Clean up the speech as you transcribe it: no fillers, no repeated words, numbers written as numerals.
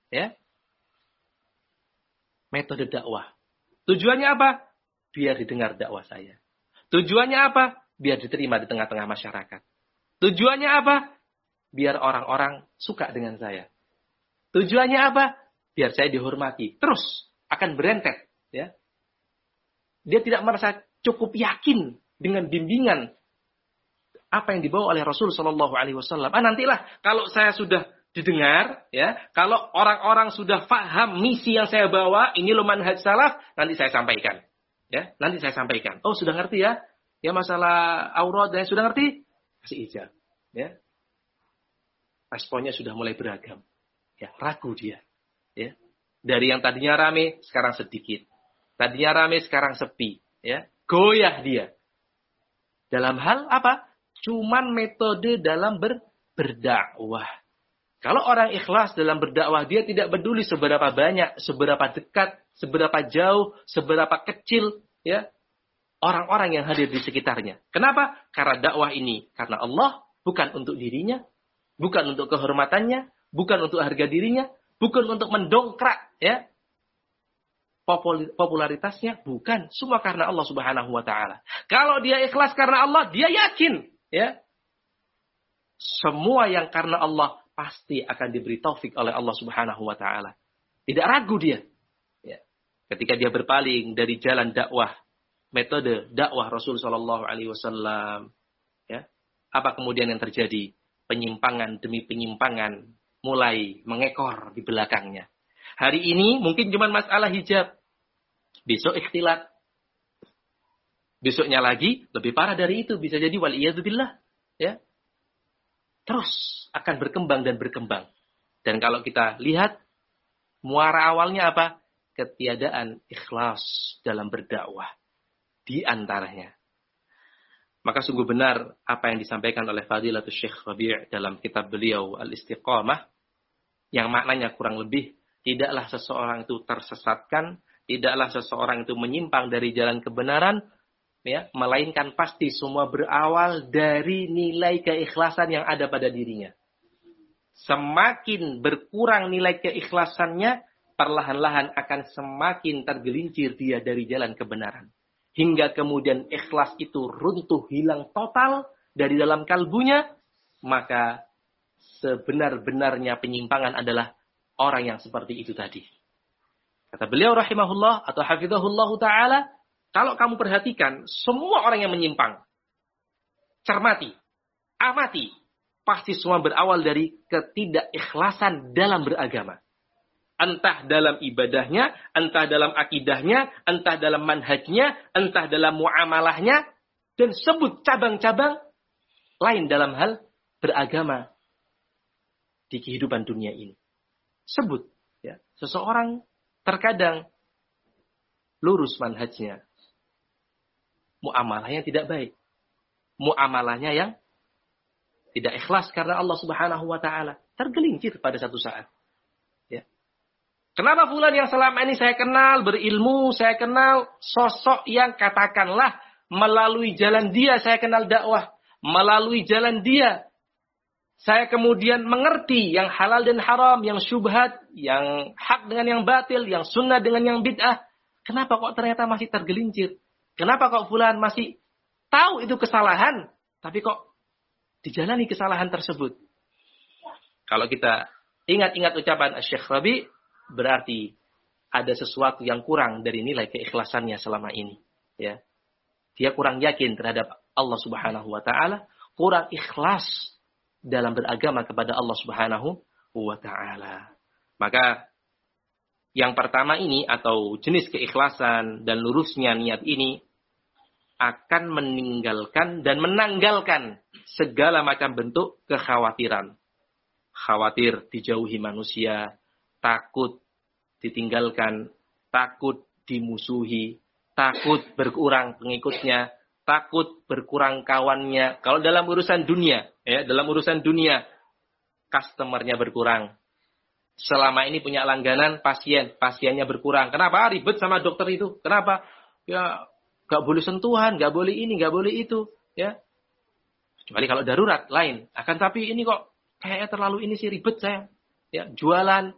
Ya. Metode dakwah. Tujuannya apa? Biar didengar dakwah saya. Tujuannya apa? Biar diterima di tengah-tengah masyarakat. Tujuannya apa? Biar orang-orang suka dengan saya. Tujuannya apa? Biar saya dihormati. Terus akan berentet. Ya. Dia tidak merasa cukup yakin dengan bimbingan apa yang dibawa oleh Rasul Shallallahu Alaihi Wasallam. Nantilah kalau saya sudah didengar, ya, kalau orang-orang sudah paham misi yang saya bawa, ini loh manhaj salaf, nanti saya sampaikan. Ya, nanti saya sampaikan. Oh, sudah ngerti ya? Ya, masalah aurat dan sudah ngerti? Kasih ijab. Ya. Responnya sudah mulai beragam. Ya, ragu dia. Ya. Dari yang tadinya rame, sekarang sedikit. Tadinya rame, sekarang sepi. Ya. Goyah dia. Dalam hal apa? Cuman metode dalam berdakwah. Kalau orang ikhlas dalam berdakwah, dia tidak peduli seberapa banyak, seberapa dekat, seberapa jauh, seberapa kecil, ya, orang-orang yang hadir di sekitarnya. Kenapa? Karena dakwah ini karena Allah, bukan untuk dirinya, bukan untuk kehormatannya, bukan untuk harga dirinya, bukan untuk mendongkrak, ya, popularitasnya, bukan. Semua karena Allah Subhanahu wa Ta'ala. Kalau dia ikhlas karena Allah, dia yakin, ya, semua yang karena Allah pasti akan diberi taufik oleh Allah Subhanahu wa Ta'ala. Tidak ragu dia. Ya. Ketika dia berpaling dari jalan dakwah, metode dakwah Rasul Shallallahu Alaihi Wasallam, ya, apa kemudian yang terjadi? Penyimpangan demi penyimpangan mulai mengekor di belakangnya. Hari ini mungkin cuma masalah hijab, besok ikhtilat, besoknya lagi lebih parah dari itu, bisa jadi waliyadzubillah, ya. Terus akan berkembang dan berkembang. Dan kalau kita lihat, muara awalnya apa? Ketiadaan ikhlas dalam berdakwah. Di antaranya. Maka sungguh benar apa yang disampaikan oleh Fadilatul Syekh Rabi' dalam kitab beliau Al-Istiqamah. Yang maknanya kurang lebih, tidaklah seseorang itu tersesatkan, tidaklah seseorang itu menyimpang dari jalan kebenaran, ya, melainkan pasti semua berawal dari nilai keikhlasan yang ada pada dirinya. Semakin berkurang nilai keikhlasannya, perlahan-lahan akan semakin tergelincir dia dari jalan kebenaran. Hingga kemudian ikhlas itu runtuh, hilang total dari dalam kalbunya, maka sebenar-benarnya penyimpangan adalah orang yang seperti itu tadi. Kata beliau rahimahullah atau hafizahullah ta'ala, kalau kamu perhatikan, semua orang yang menyimpang, cermati, amati, pasti semua berawal dari ketidakikhlasan dalam beragama. Entah dalam ibadahnya, entah dalam akidahnya, entah dalam manhajnya, entah dalam muamalahnya, dan sebut cabang-cabang lain dalam hal beragama di kehidupan dunia ini. Sebut, ya, seseorang terkadang lurus manhajnya, muamalahnya tidak baik. Muamalahnya yang tidak ikhlas karena Allah Subhanahu wa Ta'ala. Tergelincir pada satu saat. Ya. Kenapa fulan yang selama ini saya kenal, berilmu, saya kenal sosok yang katakanlah melalui jalan dia saya kenal dakwah. Melalui jalan dia saya kemudian mengerti yang halal dan haram, yang syubhat, yang hak dengan yang batil, yang sunnah dengan yang bid'ah. Kenapa kok ternyata masih tergelincir? Kenapa kok fulan masih tahu itu kesalahan, tapi kok dijalani kesalahan tersebut? Kalau kita ingat-ingat ucapan Syekh Rabi', berarti ada sesuatu yang kurang dari nilai keikhlasannya selama ini. Ya. Dia kurang yakin terhadap Allah Subhanahu wa Ta'ala, kurang ikhlas dalam beragama kepada Allah Subhanahu wa Ta'ala. Maka yang pertama ini atau jenis keikhlasan dan lurusnya niat ini akan meninggalkan dan menanggalkan segala macam bentuk kekhawatiran. Khawatir dijauhi manusia, takut ditinggalkan, takut dimusuhi, takut berkurang pengikutnya, takut berkurang kawannya. Kalau dalam urusan dunia, ya, dalam urusan dunia, customernya berkurang. Selama ini punya langganan pasiennya berkurang. Kenapa? Ribet sama dokter itu. Kenapa? Ya, gak boleh sentuhan, gak boleh ini, gak boleh itu. Ya. Kecuali kalau darurat, lain. Akan tapi ini kok kayaknya terlalu ini sih ribet saya. Ya, jualan,